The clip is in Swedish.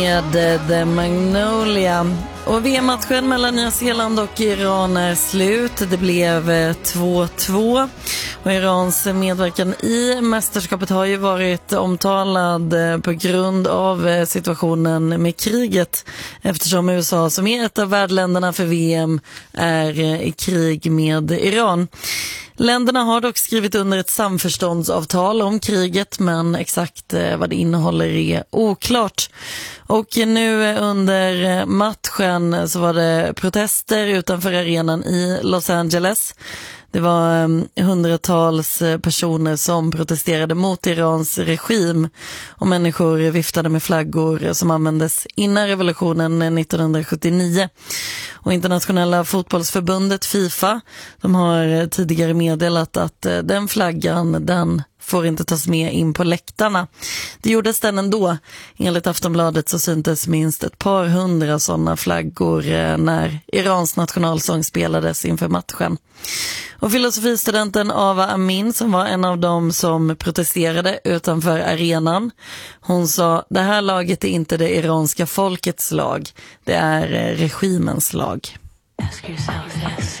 Med The Magnolia. Och VM-matchen mellan Nya Zeeland och Iran är slut. Det blev 2-2. Och Irans medverkan i mästerskapet har ju varit omtalad på grund av situationen med kriget. Eftersom USA, som är ett av värdländerna för VM, är i krig med Iran. Länderna har dock skrivit under ett samförståndsavtal om kriget, men exakt vad det innehåller är oklart. Och nu under matchen så var det protester utanför arenan i Los Angeles. Det var hundratals personer som protesterade mot Irans regim, och människor viftade med flaggor som användes innan revolutionen 1979. Och internationella fotbollsförbundet FIFA, de har tidigare meddelat att den flaggan, den får inte tas med in på läktarna. Det gjordes den ändå. Enligt Aftonbladet så syntes minst ett par hundra sådana flaggor när Irans nationalsång spelades inför matchen. Och filosofistudenten Ava Amin, som var en av dem som protesterade utanför arenan, hon sa: det här laget är inte det iranska folkets lag, det är regimens lag.